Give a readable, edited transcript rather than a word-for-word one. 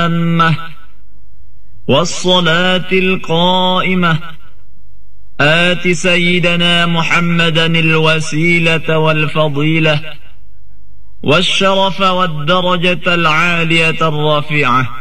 التامة والصلاة القائمة آت سيدنا محمدا الوسيلة والفضيلة والشرف والدرجة العالية الرفيعة